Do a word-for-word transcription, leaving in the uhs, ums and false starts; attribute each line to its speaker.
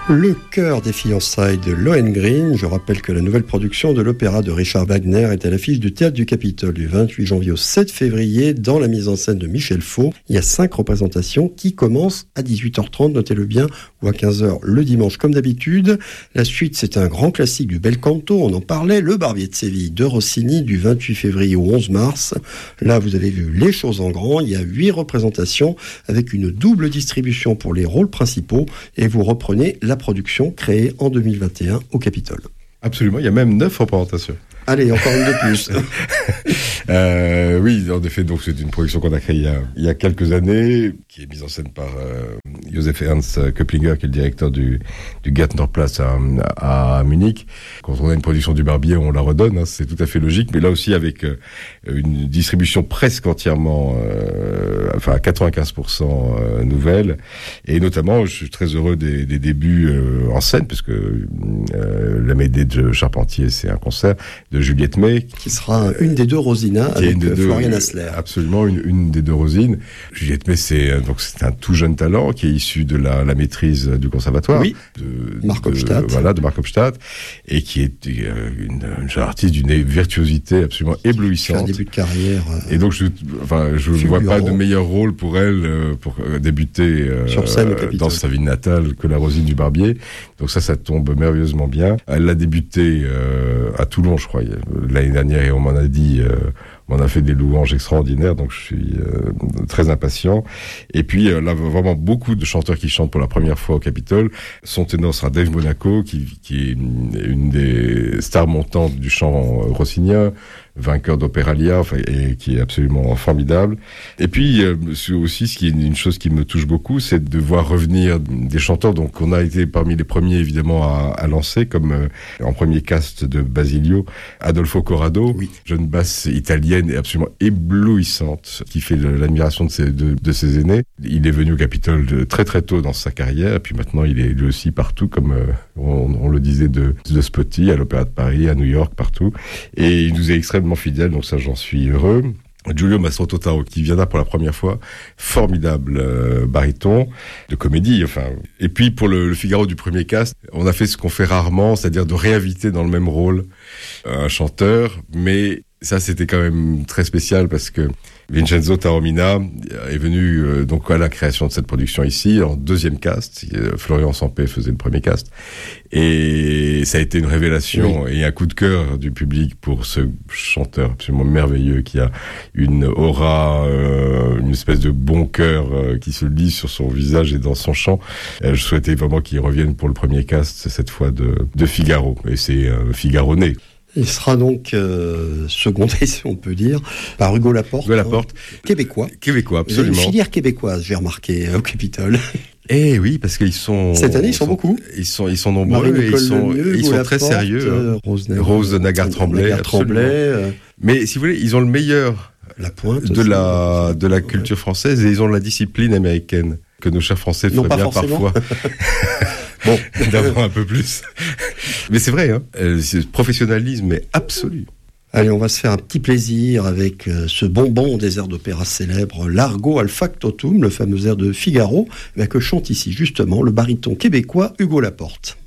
Speaker 1: Le cœur des fiançailles de Lohengrin. Je rappelle que la nouvelle production de l'opéra de Richard Wagner est à l'affiche du Théâtre du Capitole du vingt-huit janvier au sept février dans la mise en scène de Michel Faux. Il y a cinq représentations qui commencent à dix-huit heures trente, notez-le bien, ou à quinze heures le dimanche comme d'habitude. La suite, c'est un grand classique du bel canto, on en parlait, Le Barbier de Séville de Rossini du vingt-huit février au onze mars. Là, vous avez vu les choses en grand. Il y a huit représentations avec une double distribution pour les rôles principaux et vous reprenez la production créée en deux mille vingt et un au Capitole.
Speaker 2: Absolument, il y a même neuf représentations.
Speaker 1: Allez, encore une de plus.
Speaker 2: euh, oui, en effet, donc c'est une production qu'on a créée il y a, il y a quelques années, qui est mise en scène par euh, Josef Ernst Köpplinger, qui est le directeur du, du Gärtnerplatz à, à, à Munich. Quand on a une production du Barbier, on la redonne, hein, c'est tout à fait logique, mais là aussi avec euh, une distribution presque entièrement, euh, enfin à quatre-vingt-quinze pour cent euh, nouvelle, et notamment, je suis très heureux des, des débuts euh, en scène, parce que euh, la Médée de Charpentier, c'est un concert de Juliette May,
Speaker 1: qui sera une des deux Rosina avec Florian Hassler.
Speaker 2: Absolument, une, une des deux Rosines. Juliette May, c'est donc c'est un tout jeune talent qui est issu de la, la maîtrise du conservatoire,
Speaker 1: oui.
Speaker 2: de
Speaker 1: Marc Hofstadt,
Speaker 2: voilà, de Marc Hofstadt, et qui est euh, une, une jeune artiste d'une virtuosité absolument éblouissante.
Speaker 1: Un début de carrière. Euh,
Speaker 2: et donc, je, enfin, je ne vois pas de meilleur rôle pour elle euh, pour euh, débuter euh,
Speaker 1: sur scène au
Speaker 2: dans sa ville natale que la Rosine du Barbier. Donc ça, ça tombe merveilleusement bien. Elle a débuté euh, à Toulon, je crois, l'année dernière, et on m'en a dit, euh, on m'en a fait des louanges extraordinaires, donc je suis euh, très impatient. Et puis euh, là, vraiment beaucoup de chanteurs qui chantent pour la première fois au Capitole. Son ténor sera Dave Monaco, qui, qui est une, une des stars montantes du chant rossinien, vainqueur d'Opéralia, enfin, et qui est absolument formidable. Et puis euh, aussi, ce qui est une chose qui me touche beaucoup, c'est de voir revenir des chanteurs. Donc, on a été parmi les premiers évidemment à, à lancer, comme euh, en premier cast de Basilio, Adolfo Corrado,
Speaker 1: oui.
Speaker 2: jeune basse italienne et absolument éblouissante, qui fait de l'admiration de ses, de, de ses aînés. Il est venu au Capitole de, très très tôt dans sa carrière, et puis maintenant il est lui aussi partout, comme euh, on, on le disait de, de Spotty, à l'Opéra de Paris, à New York, partout. Et il nous est extrêmement fidèle, donc ça j'en suis heureux. Giulio Mastrototaro, qui viendra pour la première fois, formidable euh, baryton de comédie, enfin. Et puis pour le, le Figaro du premier cast, on a fait ce qu'on fait rarement, c'est-à-dire de réinviter dans le même rôle un chanteur, mais ça c'était quand même très spécial parce que Vincenzo Taormina est venu euh, donc à la création de cette production ici en deuxième cast. Florian Sampé faisait le premier cast et ça a été une révélation oui. et un coup de cœur du public pour ce chanteur absolument merveilleux qui a une aura, euh, une espèce de bon cœur euh, qui se lit sur son visage et dans son chant. Euh, je souhaitais vraiment qu'il revienne pour le premier cast cette fois de, de Figaro, et c'est euh, Figaro né.
Speaker 1: Il sera donc euh, secondé, si on peut dire, par Hugo Laporte.
Speaker 2: Hugo Laporte.
Speaker 1: Hein, québécois.
Speaker 2: Québécois, absolument.
Speaker 1: Une filière québécoise, j'ai remarqué, au Capitole.
Speaker 2: Eh oui, parce qu'ils sont...
Speaker 1: Cette année, ils sont,
Speaker 2: sont
Speaker 1: beaucoup.
Speaker 2: Ils sont, ils sont nombreux et ils sont,
Speaker 1: Lemieux,
Speaker 2: ils sont
Speaker 1: Laporte,
Speaker 2: très sérieux.
Speaker 1: Euh, Rose,
Speaker 2: Rose de Nagard-Tremblay.
Speaker 1: Nagard-Tremblay euh...
Speaker 2: Mais si vous voulez, ils ont le meilleur
Speaker 1: la pointe
Speaker 2: de,
Speaker 1: aussi,
Speaker 2: la, de la culture française et ils ont la discipline américaine que nos chers Français feraient bien
Speaker 1: forcément.
Speaker 2: parfois. Bon, d'avoir un peu plus. Mais c'est vrai, hein. Le professionnalisme est absolu.
Speaker 1: Allez, on va se faire un petit plaisir avec euh, ce bonbon des airs d'opéra célèbres, Largo al Factotum, le fameux air de Figaro, eh bien, que chante ici justement le baryton québécois Hugo Laporte.